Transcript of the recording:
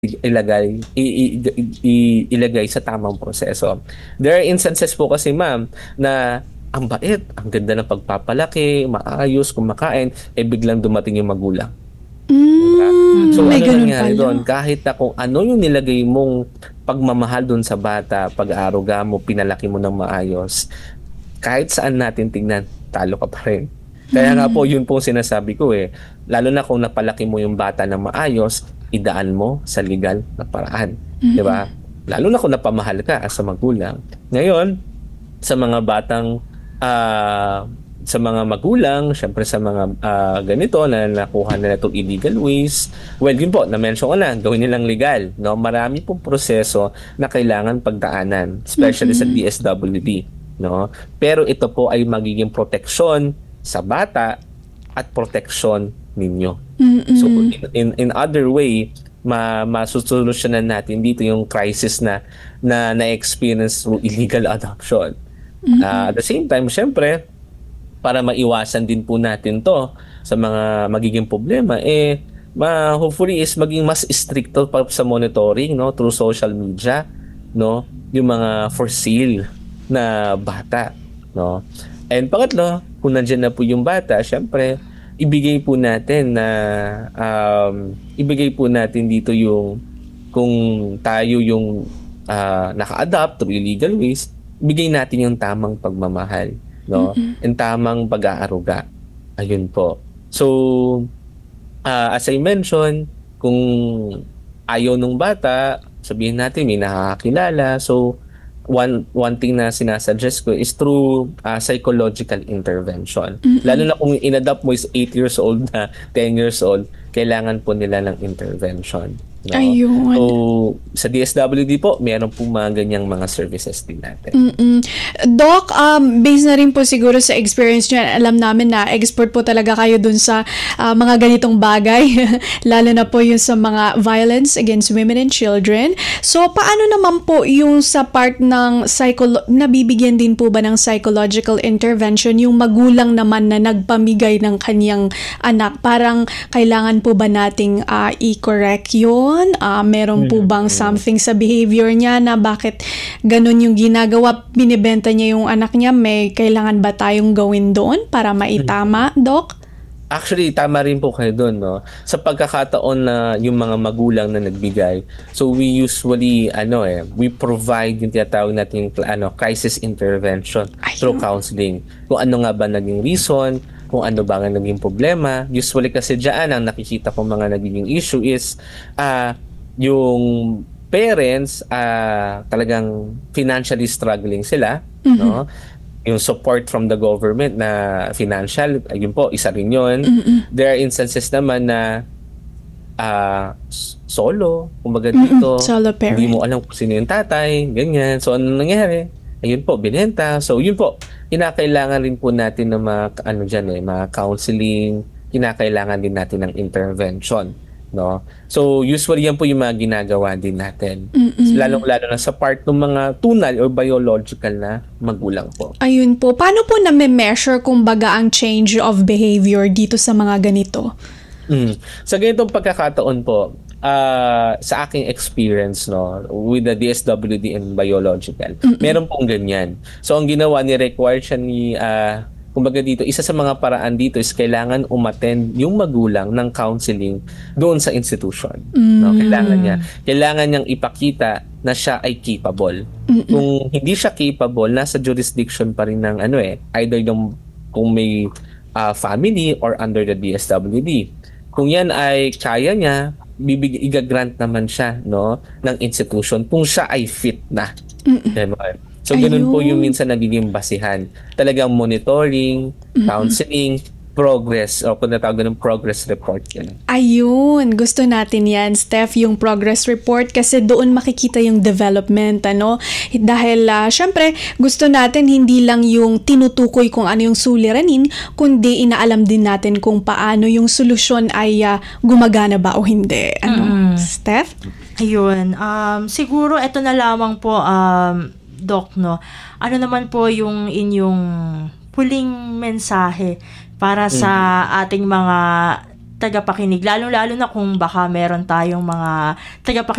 ilagay sa tamang proseso. There are instances po kasi ma'am na ang bait, ang ganda ng pagpapalaki, maayos, kumakain, biglang dumating yung magulang. Diba? So May ano ganun nangyari pala. doon? Kahit na kung ano yung nilagay mong pagmamahal doon sa bata, pag-aaruga mo, pinalaki mo ng maayos, kahit saan natin tingnan, talo ka pa rin. Kaya nga po, yun po sinasabi ko lalo na kung napalaki mo yung bata na maayos, idaan mo sa legal na paraan. Di ba? Lalo na kung napamahal ka as a magulang. Ngayon, sa mga batang sa mga magulang, syempre sa mga ganito na nakuha nila itong illegal ways, well, yun po, na-mention ko na, gawin nilang legal. No? Marami pong proseso na kailangan pagdaanan, especially sa DSWD. No? Pero ito po ay magiging proteksyon sa bata at proteksyon ninyo. So, in other way, masusolusyonan natin dito yung crisis na na-experience through illegal adoption. At the same time, syempre, para maiwasan din po natin to sa mga magiging problema, hopefully is maging mas stricto pa sa monitoring, no, through social media, no, yung mga for sale na bata, no. And pangatlo, kung nandiyan na po yung bata, syempre, ibigay po natin dito yung kung tayo yung naka-adapt through illegal ways, ibigay natin yung tamang pagmamahal, no? And tamang pag-aaruga. Ayun po. So, as I mentioned, kung ayaw nung bata, sabihin natin may nakakakilala. So, one thing na sinasuggest ko is through psychological intervention. Lalo na kung in-adopt mo is 8 years old na 10 years old, kailangan po nila ng intervention. No? Ayun. So, sa DSWD po, meron po mga ganyang mga services din natin. Doc, based na rin po siguro sa experience nyo, alam namin na expert po talaga kayo dun sa mga ganitong bagay, lalo na po yung sa mga violence against women and children. So, paano naman po yung sa part ng nabibigyan din po ba ng psychological intervention yung magulang naman na nagpamigay ng kanyang anak? Parang kailangan po ba nating i-correct yun? Meron po bang something sa behavior niya na bakit ganun yung ginagawa, binibenta niya yung anak niya, may kailangan ba tayong gawin doon para maitama, Doc? Actually, tama rin po kayo doon, no? Sa pagkakataon na yung mga magulang na nagbigay, so we usually, we provide yung tinatawag natin crisis intervention through counseling. Kung ano nga ba naging reason, kung ano ba nga naging problema. Usually kasi dyan, ang nakikita ko mga naging issue is yung parents talagang financially struggling sila, no? Yung support from the government na financial, ayun po, isa rin yun. There are instances naman na solo, kumbaga dito, Solo parent. hindi mo alam kung sino yung tatay, ganyan. So, ano nangyari? Ayun po, binenta. So, yun po, kinakailangan rin po natin ng mga counseling, kinakailangan din natin ng intervention, no? So, usually yan po yung mga ginagawa din natin. Lalong-lalo na sa part ng mga tunal or biological na magulang po. Ayun po. Paano po na-measure kumbaga ang change of behavior dito sa mga ganito? Sa ganitong pagkakataon po, sa aking experience, no, with the DSWD and biological, meron pong ganyan. So, ang ginawa ni require siya ni kumbaga dito, isa sa mga paraan dito is kailangan umattend yung magulang ng counseling doon sa institution. No, kailangan niyang ipakita na siya ay capable. Kung hindi siya capable, nasa jurisdiction pa rin ng either kung may family or under the DSWD. Kung yan ay kaya niya, i-grant naman siya, no, ng institution kung siya ay fit na. So, ganun po yung minsan nagiging basihan. Talagang monitoring, counseling, progress, o kung natawag ng progress report yan. Ayun, gusto natin yan, Steph, yung progress report kasi doon makikita yung development, Dahil, syempre, gusto natin hindi lang yung tinutukoy kung ano yung suliranin, kundi inaalam din natin kung paano yung solusyon ay gumagana ba o hindi. Steph? Ayun, siguro ito na lamang po, Doc, no? Ano naman po yung inyong huling mensahe para sa ating mga tagapakinig, lalo-lalo na kung baka meron tayong mga tagapakinig